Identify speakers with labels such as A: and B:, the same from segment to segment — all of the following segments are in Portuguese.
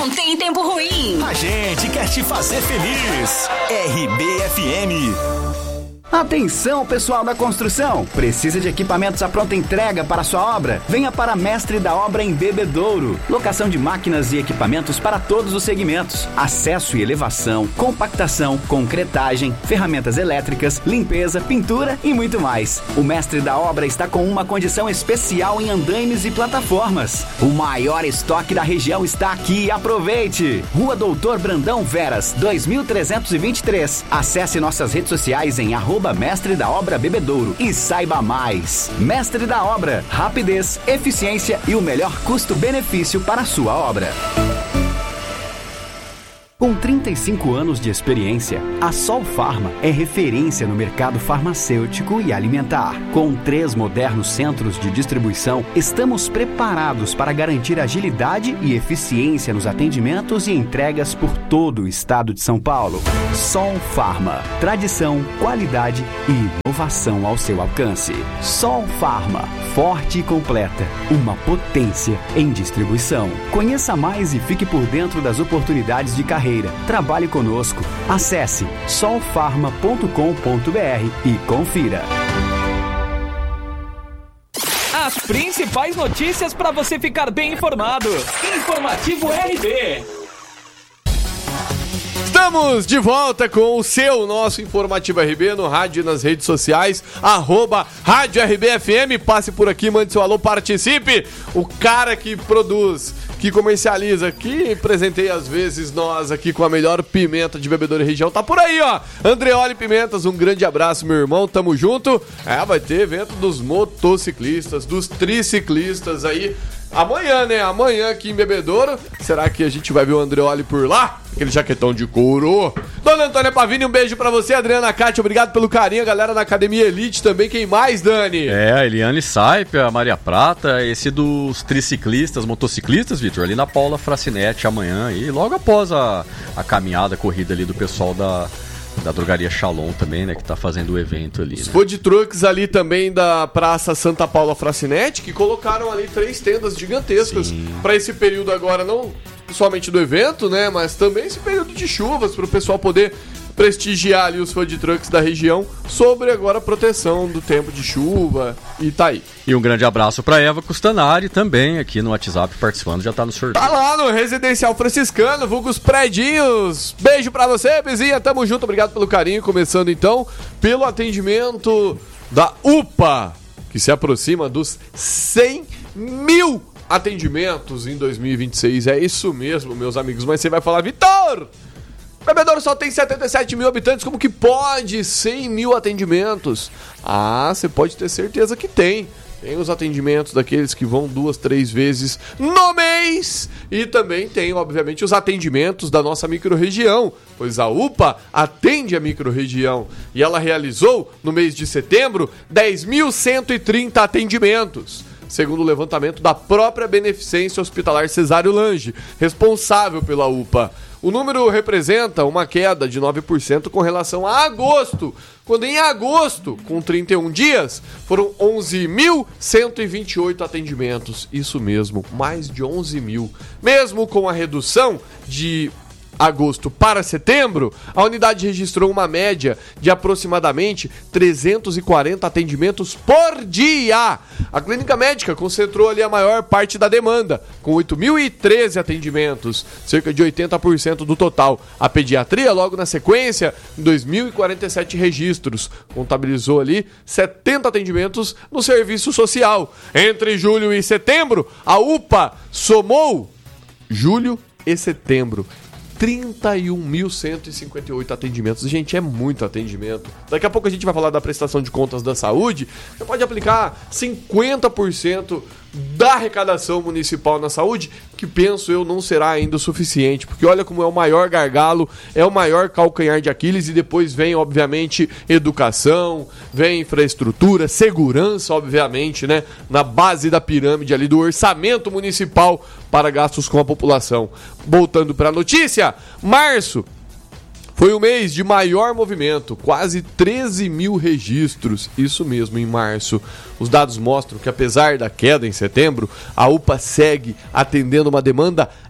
A: não tem tempo ruim.
B: A gente quer te fazer feliz. RBFM.
C: Atenção, pessoal da construção! Precisa de equipamentos à pronta entrega para sua obra? Venha para Mestre da Obra em Bebedouro. Locação de máquinas e equipamentos para todos os segmentos. Acesso e elevação, compactação, concretagem, ferramentas elétricas, limpeza, pintura e muito mais. O Mestre da Obra está com uma condição especial em andaimes e plataformas. O maior estoque da região está aqui. Aproveite! Rua Doutor Brandão Veras, 2323. Acesse nossas redes sociais em @Mestre da Obra Bebedouro e saiba mais. Mestre da Obra, rapidez, eficiência e o melhor custo-benefício para a sua obra. Com 35 anos de experiência, a Sol Farma é referência no mercado farmacêutico e alimentar. Com 3 modernos centros de distribuição, estamos preparados para garantir agilidade e eficiência nos atendimentos e entregas por todo o estado de São Paulo. Sol Farma, tradição, qualidade e inovação ao seu alcance. Sol Farma, forte e completa, uma potência em distribuição. Conheça mais e fique por dentro das oportunidades de carreira. Trabalhe conosco. Acesse solfarma.com.br e confira.
D: As principais notícias para você ficar bem informado. Informativo RB.
E: Estamos de volta com o nosso Informativo RB no rádio e nas redes sociais, @Rádio RBFM. Passe por aqui, mande seu alô, participe. O cara que produz, que comercializa, que presenteia às vezes nós aqui com a melhor pimenta de Bebedouro e região, tá por aí, ó. Andreoli Pimentas, um grande abraço, meu irmão, tamo junto. Vai ter evento dos motociclistas, dos triciclistas aí. Amanhã, né? Amanhã aqui em Bebedouro. Será que a gente vai ver o Andreoli por lá? Aquele jaquetão de couro. Dona Antônia Pavini, um beijo pra você. Adriana Cátia, obrigado pelo carinho. A galera da Academia Elite também. Quem mais, Dani?
F: A Eliane Saipe, a Maria Prata, esse dos triciclistas, motociclistas, Vitor, ali na Paula Fracinetti amanhã. E logo após a caminhada, a corrida ali do pessoal da Drogaria Shalom também, né, que tá fazendo o evento ali, né?
E: Os food trucks ali também da Praça Santa Paula Fracinetti, que colocaram ali 3 tendas gigantescas para esse período agora, não somente do evento, né, mas também esse período de chuvas, para o pessoal poder prestigiar ali os food trucks da região sobre agora a proteção do tempo de chuva e tá aí.
F: E um grande abraço pra Eva Custanari também aqui no WhatsApp participando, já tá no sorteio.
E: Tá lá no Residencial Franciscano, vulgos Predinhos. Beijo pra você, Bezinha, tamo junto, obrigado pelo carinho. Começando então pelo atendimento da UPA, que se aproxima dos 100 mil atendimentos em 2026. É isso mesmo, meus amigos, mas você vai falar, Vitor, Bebedouro só tem 77 mil habitantes, como que pode 100 mil atendimentos? Você pode ter certeza que tem. Tem os atendimentos daqueles que vão 2, 3 vezes no mês. E também tem, obviamente, os atendimentos da nossa microrregião, pois a UPA atende a microrregião. E ela realizou, no mês de setembro, 10.130 atendimentos. Segundo o levantamento da própria Beneficência Hospitalar Cesário Lange, responsável pela UPA. O número representa uma queda de 9% com relação a agosto, quando em agosto, com 31 dias, foram 11.128 atendimentos. Isso mesmo, mais de 11 mil. Mesmo com a redução de agosto para setembro, a unidade registrou uma média de aproximadamente 340 atendimentos por dia. A clínica médica concentrou ali a maior parte da demanda, com 8.013 atendimentos, cerca de 80% do total. A pediatria, logo na sequência, 2.047 registros, contabilizou ali 70 atendimentos no serviço social. Entre julho e setembro, a UPA somou julho e setembro 31.158 atendimentos. Gente, é muito atendimento. Daqui a pouco a gente vai falar da prestação de contas da saúde. Você pode aplicar 50% da arrecadação municipal na saúde, que penso eu não será ainda o suficiente, porque olha como é o maior gargalo, é o maior calcanhar de Aquiles, e depois vem, obviamente, educação, vem infraestrutura, segurança, obviamente, né, na base da pirâmide ali do orçamento municipal para gastos com a população. Voltando para a notícia, março foi o mês de maior movimento, quase 13 mil registros, isso mesmo, em março. Os dados mostram que, apesar da queda em setembro, a UPA segue atendendo uma demanda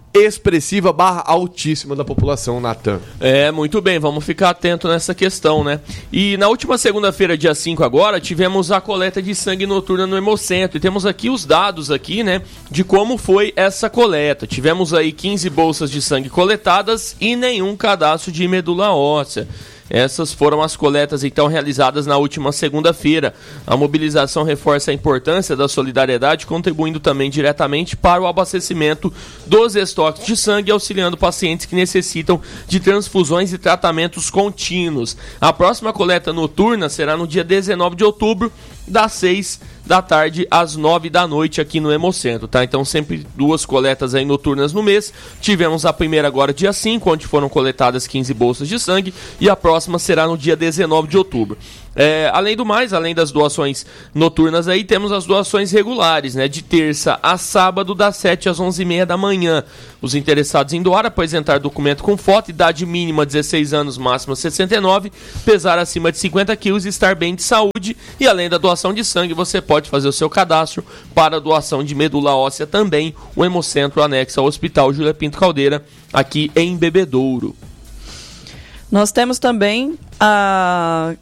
E: expressiva / altíssima da população, Natan.
A: Muito bem, vamos ficar atento nessa questão, né? E na última segunda-feira, dia 5 agora, tivemos a coleta de sangue noturna no Hemocentro. E temos aqui os dados aqui, né, de como foi essa coleta. Tivemos aí 15 bolsas de sangue coletadas e nenhum cadastro de medula óssea. Essas foram as coletas, então, realizadas na última segunda-feira. A mobilização reforça a importância da solidariedade, contribuindo também diretamente para o abastecimento dos estoques de sangue, auxiliando pacientes que necessitam de transfusões e tratamentos contínuos. A próxima coleta noturna será no dia 19 de outubro, das 6 da tarde às 9 da noite aqui no Hemocentro, tá? Então sempre 2 coletas aí noturnas no mês. Tivemos a primeira agora dia 5, onde foram coletadas 15 bolsas de sangue, e a próxima será no dia 19 de outubro. Além do mais, além das doações noturnas aí, temos as doações regulares, né? De terça a sábado, das 7 às 11h30 da manhã. Os interessados em doar, apresentar documento com foto, idade mínima 16 anos, máxima 69, pesar acima de 50 quilos e estar bem de saúde. E além da doação de sangue, você pode fazer o seu cadastro para a doação de medula óssea também. O Hemocentro anexo ao Hospital Júlia Pinto Caldeira, aqui em Bebedouro.
G: Nós temos também